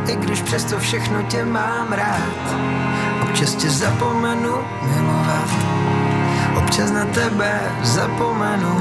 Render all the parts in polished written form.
i když přesto všechno tě mám rád, občas tě zapomenu milovat, občas na tebe zapomenu.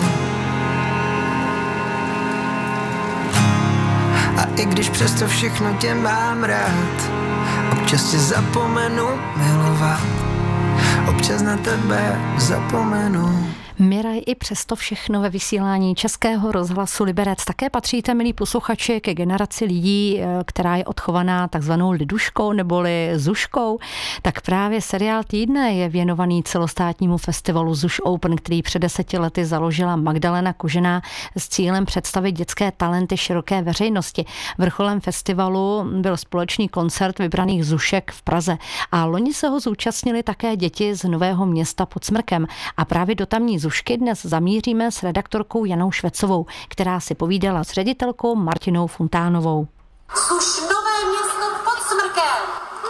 A i když přesto všechno tě mám rád, občas tě zapomenu milovat, občas na tebe zapomenu. Miraj i přesto všechno ve vysílání Českého rozhlasu Liberec. Také patříte, milí posluchači, ke generaci lidí, která je odchovaná takzvanou liduškou neboli zuškou. Tak právě seriál Týdne je věnovaný celostátnímu festivalu ZUŠ Open, který před 10 lety založila Magdalena Kožená s cílem představit dětské talenty široké veřejnosti. Vrcholem festivalu byl společný koncert vybraných zušek v Praze a loni se ho zúčastnili také děti z Nového Města pod Smrkem. A právě do tamní zušky dnes zamíříme s redaktorkou Janou Švecovou, která si povídala s ředitelkou Martinou Funtánovou. ZUŠ Nové Město pod Smrkem.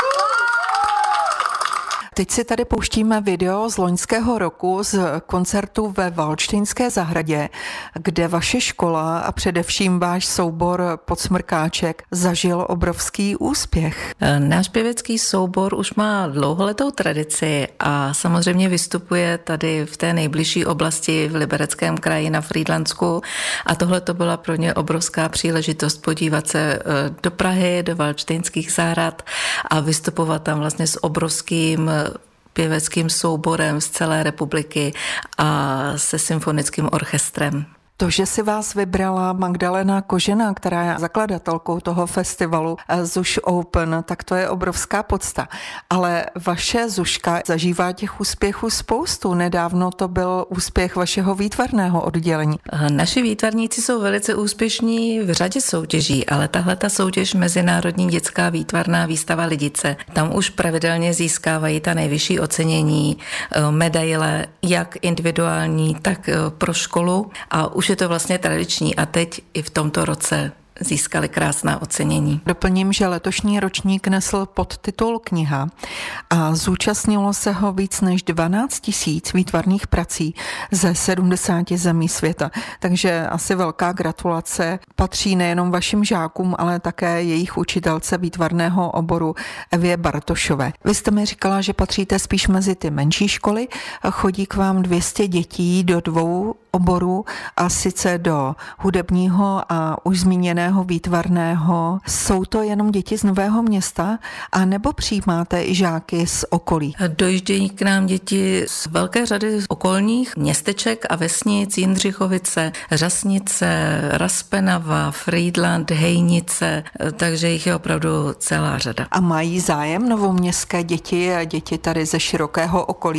Teď si tady pouštíme video z loňského roku z koncertu ve Valdštejnské zahradě, kde vaše škola a především váš soubor Podsmrkáček zažil obrovský úspěch. Náš pěvecký soubor už má dlouholetou tradici a samozřejmě vystupuje tady v té nejbližší oblasti v Libereckém kraji na Frýdlansku a tohle to byla pro ně obrovská příležitost podívat se do Prahy, do Valdštejnských zahrad a vystupovat tam vlastně s obrovským pěveckým souborem z celé republiky a se symfonickým orchestrem. To, že si vás vybrala Magdalena Kožená, která je zakladatelkou toho festivalu ZUŠ Open, tak to je obrovská podsta. Ale vaše Zuška zažívá těch úspěchů spoustu. Nedávno to byl úspěch vašeho výtvarného oddělení. Naši výtvarníci jsou velice úspěšní v řadě soutěží, ale tahleta soutěž Mezinárodní dětská výtvarná výstava Lidice, tam už pravidelně získávají ta nejvyšší ocenění, medaile, jak individuální, tak pro školu a už je to vlastně tradiční a teď i v tomto roce získali krásná ocenění. Doplním, že letošní ročník nesl podtitul Kniha a zúčastnilo se ho víc než 12 000 výtvarných prací ze 70 zemí světa. Takže asi velká gratulace patří nejenom vašim žákům, ale také jejich učitelce výtvarného oboru Evě Bartošové. Vy jste mi říkala, že patříte spíš mezi ty menší školy. Chodí k vám 200 dětí do 2 oborů a sice do hudebního a už zmíněného výtvarného. Jsou to jenom děti z Nového Města a nebo přijímáte i žáky z okolí? Dojíždějí k nám děti z velké řady okolních městeček a vesnic, Jindřichovice, Řasnice, Raspenava, Frýdlant, Hejnice, takže jich je opravdu celá řada. A mají zájem novoměstské děti a děti tady ze širokého okolí